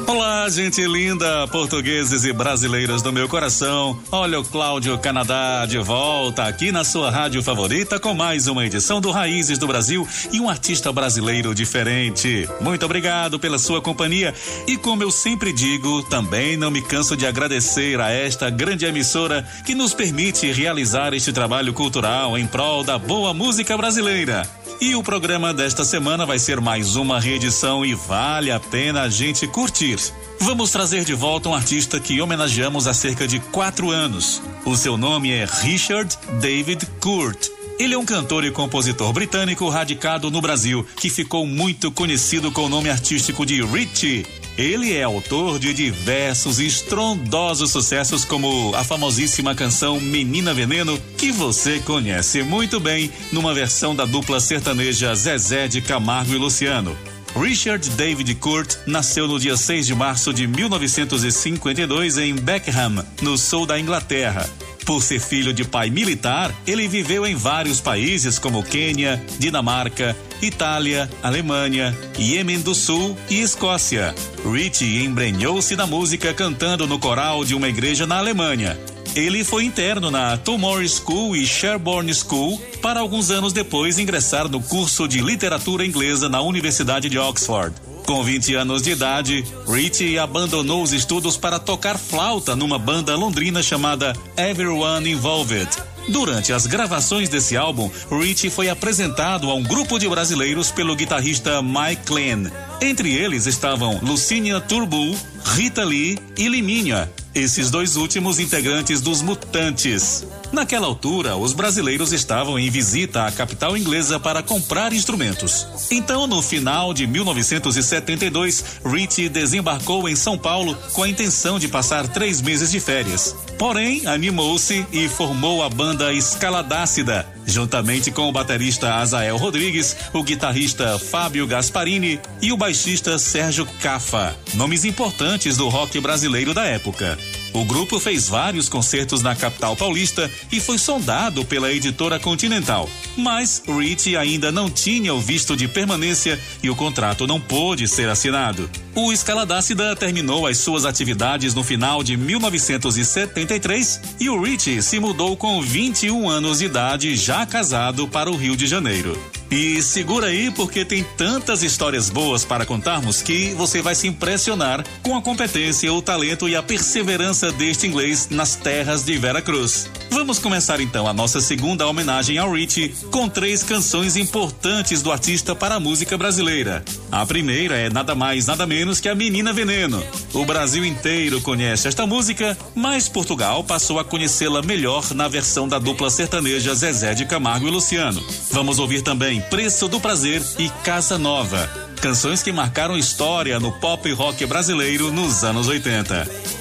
Olá, gente linda, portugueses e brasileiros do meu coração. Olha o Cláudio Canadá de volta aqui na sua rádio favorita com mais uma edição do Raízes do Brasil e um artista brasileiro diferente. Muito obrigado pela sua companhia e, como eu sempre digo, também não me canso de agradecer a esta grande emissora que nos permite realizar este trabalho cultural em prol da boa música brasileira. E o programa desta semana vai ser mais uma reedição e vale a pena a gente curtir. Vamos trazer de volta um artista que homenageamos há cerca de 4 anos. O seu nome é Richard David Court. Ele é um cantor e compositor britânico radicado no Brasil, que ficou muito conhecido com o nome artístico de Richie. Ele é autor de diversos e estrondosos sucessos, como a famosíssima canção Menina Veneno, que você conhece muito bem, numa versão da dupla sertaneja Zezé de Camargo e Luciano. Richard David Court nasceu no dia 6 de março de 1952 em Beckham, no sul da Inglaterra. Por ser filho de pai militar, ele viveu em vários países como Quênia, Dinamarca, Itália, Alemanha, Iêmen do Sul e Escócia. Richie embrenhou-se na música cantando no coral de uma igreja na Alemanha. Ele foi interno na Tullamore School e Sherborne School para alguns anos depois ingressar no curso de literatura inglesa na Universidade de Oxford. Com 20 anos de idade, Richie abandonou os estudos para tocar flauta numa banda londrina chamada Everyone Involved. Durante as gravações desse álbum, Richie foi apresentado a um grupo de brasileiros pelo guitarrista Mike Glenn. Entre eles estavam Lucinia Turbu, Rita Lee e Liminha, esses dois últimos integrantes dos Mutantes. Naquela altura, os brasileiros estavam em visita à capital inglesa para comprar instrumentos. Então, no final de 1972, Richie desembarcou em São Paulo com a intenção de passar 3 meses de férias. Porém, animou-se e formou a banda Escaladácida, juntamente com o baterista Azael Rodrigues, o guitarrista Fábio Gasparini e o baixista Sérgio Cafa, nomes importantes do rock brasileiro da época. O grupo fez vários concertos na capital paulista e foi sondado pela editora Continental. Mas Richie ainda não tinha o visto de permanência e o contrato não pôde ser assinado. O Escaladácida terminou as suas atividades no final de 1973 e o Richie se mudou com 21 anos de idade, já casado, para o Rio de Janeiro. E segura aí, porque tem tantas histórias boas para contarmos que você vai se impressionar com a competência, o talento e a perseverança deste inglês nas terras de Veracruz. Vamos começar então a nossa segunda homenagem ao Richie com 3 canções importantes do artista para a música brasileira. A primeira é nada mais nada menos que a Menina Veneno. O Brasil inteiro conhece esta música, mas Portugal passou a conhecê-la melhor na versão da dupla sertaneja Zezé de Camargo e Luciano. Vamos ouvir também Preço do Prazer e Casa Nova, canções que marcaram história no pop rock brasileiro nos anos 80.